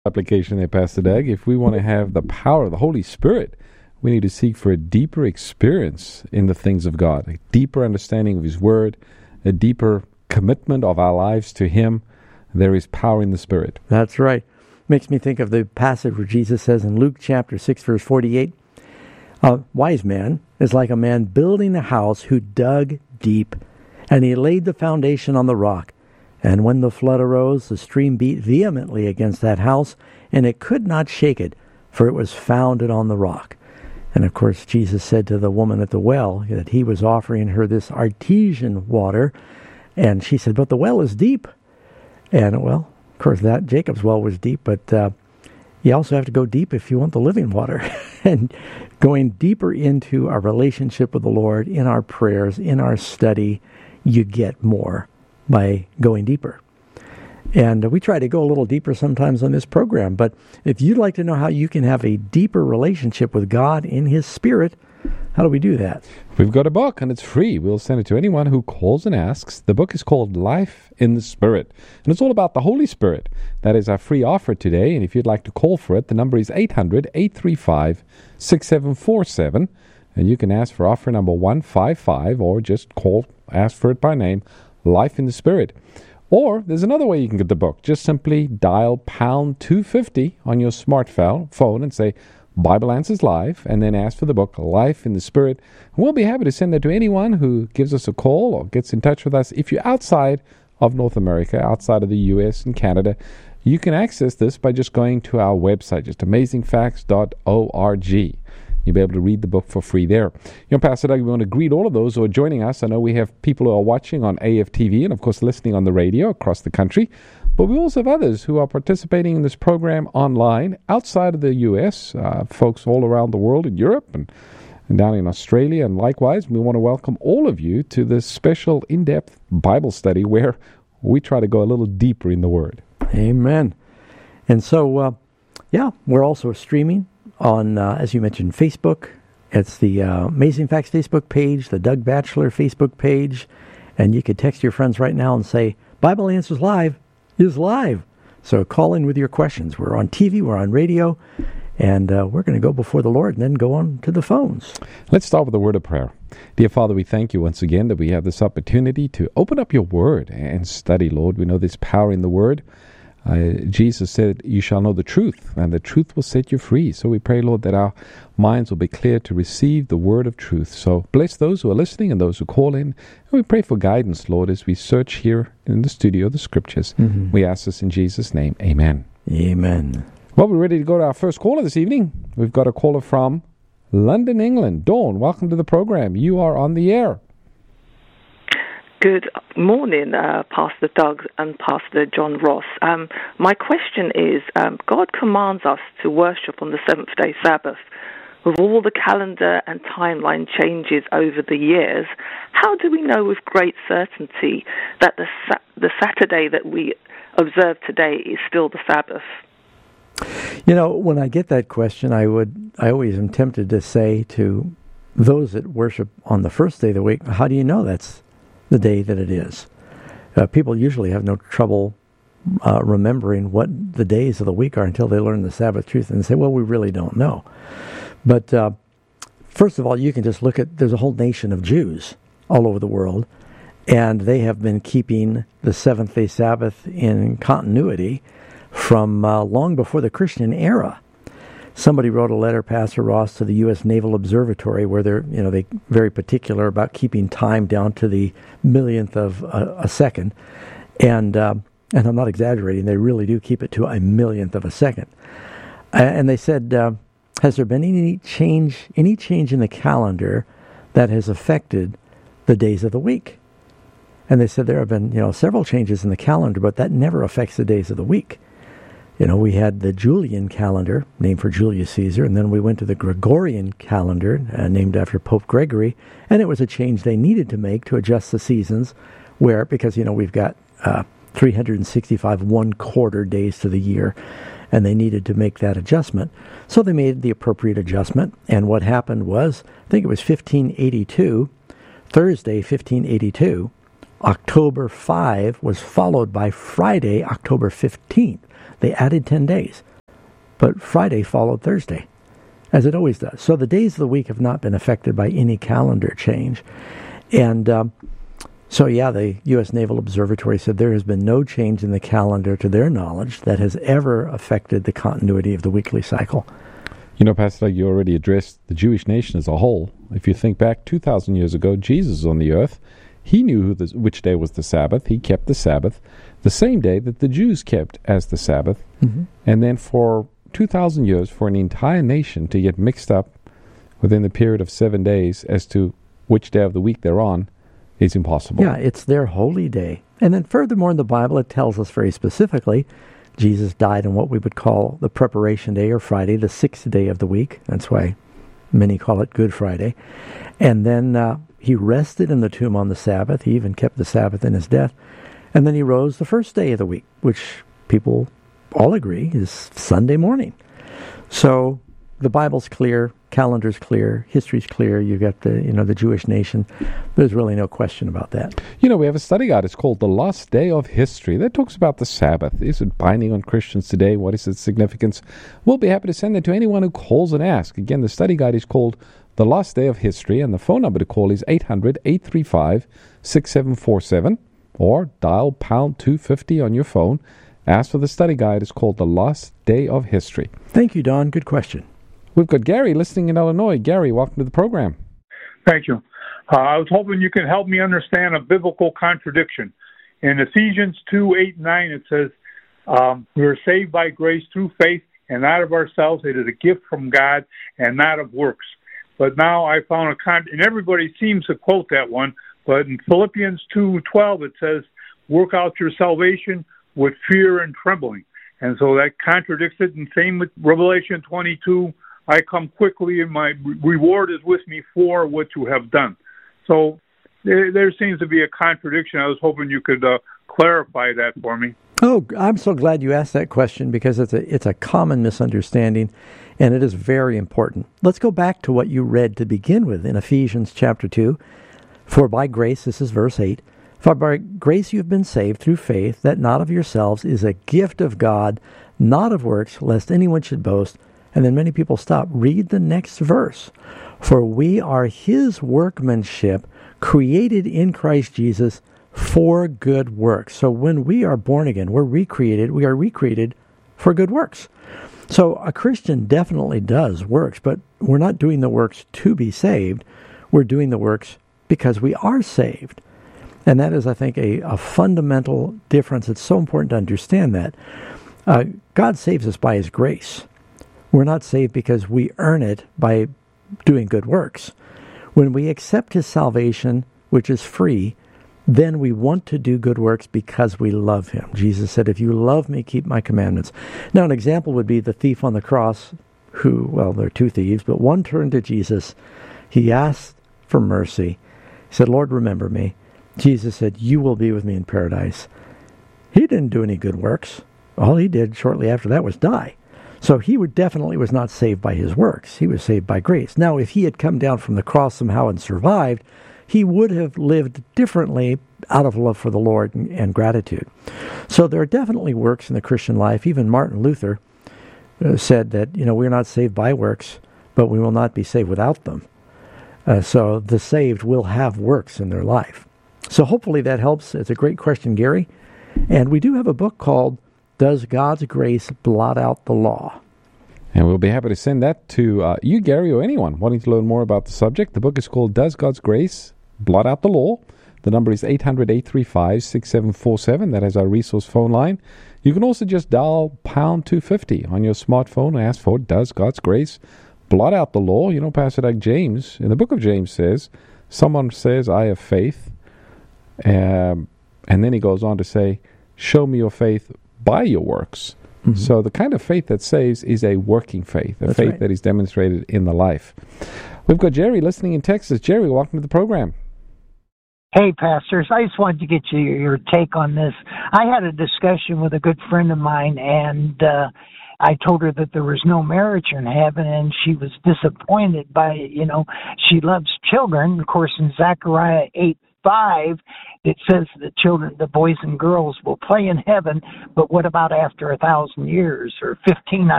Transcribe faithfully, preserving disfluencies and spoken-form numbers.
Application there, Pastor Doug. If we want to have the power of the Holy Spirit, we need to seek for a deeper experience in the things of God, a deeper understanding of His Word, a deeper commitment of our lives to Him. There is power in the Spirit. That's right. Makes me think of the passage where Jesus says in Luke chapter six, verse forty-eight, a wise man is like a man building a house who dug deep, and he laid the foundation on the rock. And when the flood arose, the stream beat vehemently against that house, and it could not shake it, for it was founded on the rock. And of course, Jesus said to the woman at the well that He was offering her this artesian water, and she said, "But the well is deep." And well, of course, that Jacob's well was deep, but uh, you also have to go deep if you want the living water. And going deeper into our relationship with the Lord, in our prayers, in our study, you get more by going deeper. And we try to go a little deeper sometimes on this program, but if you'd like to know how you can have a deeper relationship with God in His Spirit, how do we do that? We've got a book, and it's free. We'll send it to anyone who calls and asks. The book is called Life in the Spirit, and it's all about the Holy Spirit. That is our free offer today, and if you'd like to call for it, the number is eight hundred, eight three five, six seven four seven, and you can ask for offer number one five five, or just call, ask for it by name, Life in the Spirit. Or there's another way you can get the book. Just simply dial pound two fifty on your smartphone and say Bible Answers Live, and then ask for the book Life in the Spirit. And we'll be happy to send that to anyone who gives us a call or gets in touch with us. If you're outside of North America, outside of the U S and Canada, you can access this by just going to our website, just amazing facts dot org. You'll be able to read the book for free there. You know, Pastor Doug, we want to greet all of those who are joining us. I know we have people who are watching on A F T V and, of course, listening on the radio across the country. But we also have others who are participating in this program online outside of the U S, uh, folks all around the world in Europe and, and down in Australia. And likewise, we want to welcome all of you to this special in-depth Bible study where we try to go a little deeper in the Word. Amen. And so, uh, yeah, we're also streaming on, uh, as you mentioned, Facebook. It's the uh, Amazing Facts Facebook page, the Doug Batchelor Facebook page, and you could text your friends right now and say, Bible Answers Live is live. So call in with your questions. We're on T V, we're on radio, and uh, we're going to go before the Lord and then go on to the phones. Let's start with a word of prayer. Dear Father, we thank you once again that we have this opportunity to open up your Word and study, Lord. We know there's power in the Word. Uh, Jesus said, you shall know the truth, and the truth will set you free. So we pray, Lord, that our minds will be clear to receive the word of truth. So bless those who are listening and those who call in. And we pray for guidance, Lord, as we search here in the studio the Scriptures. Mm-hmm. We ask this in Jesus' name. Amen. Amen. Well, we're ready to go to our first caller this evening. We've got a caller from London, England. Dawn, welcome to the program. You are on the air. Good morning, uh, Pastor Doug and Pastor John Ross. Um, my question is, um, God commands us to worship on the seventh-day Sabbath. With all the calendar and timeline changes over the years, how do we know with great certainty that the sa- the Saturday that we observe today is still the Sabbath? You know, when I get that question, I would I always am tempted to say to those that worship on the first day of the week, how do you know that's the day that it is? Uh, people usually have no trouble uh, remembering what the days of the week are until they learn the Sabbath truth and say, well, we really don't know. But uh, first of all, you can just look at, there's a whole nation of Jews all over the world, and they have been keeping the seventh-day Sabbath in continuity from uh, long before the Christian era. Somebody wrote a letter, Pastor Ross, to the U S Naval Observatory, where they're, you know, they very particular about keeping time down to the millionth of a, a second, and uh, and I'm not exaggerating. They really do keep it to a millionth of a second. And they said, uh, has there been any change, any change in the calendar that has affected the days of the week? And they said there have been, you know, several changes in the calendar, but that never affects the days of the week. You know, we had the Julian calendar, named for Julius Caesar, and then we went to the Gregorian calendar, uh, named after Pope Gregory, and it was a change they needed to make to adjust the seasons, where, because, you know, we've got uh, three hundred sixty-five one-quarter days to the year, and they needed to make that adjustment. So they made the appropriate adjustment, and what happened was, I think it was fifteen eighty-two, Thursday, fifteen eighty-two, October fifth was followed by Friday, October fifteenth. They added ten days. but Friday followed Thursday, as it always does. So the days of the week have not been affected by any calendar change. And um, so, yeah, the U S Naval Observatory said there has been no change in the calendar to their knowledge that has ever affected the continuity of the weekly cycle. You know, Pastor Doug, you already addressed the Jewish nation as a whole. If you think back two thousand years ago, Jesus was on the earth. He knew who the, which day was the Sabbath. He kept the Sabbath, the same day that the Jews kept as the Sabbath. Mm-hmm. And then for two thousand years, for an entire nation to get mixed up within the period of seven days as to which day of the week they're on is impossible. Yeah, it's their holy day. And then furthermore in the Bible, it tells us very specifically Jesus died on what we would call the preparation day, or Friday, the sixth day of the week. That's why many call it Good Friday. And then uh, he rested in the tomb on the Sabbath. He even kept the Sabbath in his death. And then he rose the first day of the week, which people all agree is Sunday morning. So the Bible's clear, calendar's clear, history's clear. You've got the, you know, the Jewish nation. There's really no question about that. You know, we have a study guide. It's called The Last Day of History. That talks about the Sabbath. Is it binding on Christians today? What is its significance? We'll be happy to send that to anyone who calls and asks. Again, the study guide is called The Last Day of History, and the phone number to call is eight hundred, eight three five, six seven four seven, or dial pound two fifty on your phone. Ask for the study guide. It's called The Last Day of History. Thank you, Don. Good question. We've got Gary listening in Illinois. Gary, welcome to the program. Thank you. Uh, I was hoping you could help me understand a biblical contradiction. In Ephesians two, eight, and nine, it says, um, we are saved by grace through faith, and not of ourselves. It is a gift from God, and not of works. But now I found a con, and everybody seems to quote that one, but in Philippians two, twelve, it says, work out your salvation with fear and trembling. And so that contradicts it. And same with Revelation twenty-two, I come quickly, and my reward is with me for what you have done. So there, there seems to be a contradiction. I was hoping you could uh, clarify that for me. Oh, I'm so glad you asked that question, because it's a it's a common misunderstanding, and it is very important. Let's go back to what you read to begin with in Ephesians chapter two. For by grace, this is verse eight, for by grace you have been saved through faith, that not of yourselves is a gift of God, not of works, lest anyone should boast. And then many people stop. Read the next verse. For we are his workmanship, created in Christ Jesus for good works. So when we are born again, we're recreated. We are recreated for good works. So a Christian definitely does works, but we're not doing the works to be saved. We're doing the works because we are saved. And that is, I think, a, a fundamental difference. It's so important to understand that. Uh, God saves us by his grace. We're not saved because we earn it by doing good works. When we accept his salvation, which is free, then we want to do good works because we love him. Jesus said, if you love me, keep my commandments. Now, an example would be the thief on the cross who, well, there are two thieves, but one turned to Jesus. He asked for mercy. He said, Lord, remember me. Jesus said, you will be with me in paradise. He didn't do any good works. All he did shortly after that was die. So he would definitely was not saved by his works. He was saved by grace. Now, if he had come down from the cross somehow and survived, he would have lived differently out of love for the Lord and, and gratitude. So there are definitely works in the Christian life. Even Martin Luther uh, said that, you know, we're not saved by works, but we will not be saved without them. Uh, so the saved will have works in their life. So hopefully that helps. It's a great question, Gary. And we do have a book called Does God's Grace Blot Out the Law? And we'll be happy to send that to uh, you, Gary, or anyone wanting to learn more about the subject. The book is called Does God's Grace Blot Out the Law? The number is eight hundred, eight three five, six seven four seven. That is our resource phone line. You can also just dial pound two fifty on your smartphone and ask for Does God's Grace Blot Out the Law? You know, Pastor Doug, James, in the book of James says, someone says, I have faith. Um, and then he goes on to say, show me your faith by your works. Mm-hmm. So the kind of faith that saves is a working faith, a That's faith right. that is demonstrated in the life. We've got Jerry listening in Texas. Jerry, welcome to the program. Hey, pastors, I just wanted to get you, your take on this. I had a discussion with a good friend of mine, and uh, I told her that there was no marriage in heaven, and she was disappointed by it. You know, she loves children. Of course, in Zechariah eight five, it says the children, the boys and girls will play in heaven, but what about after a thousand years or fifteen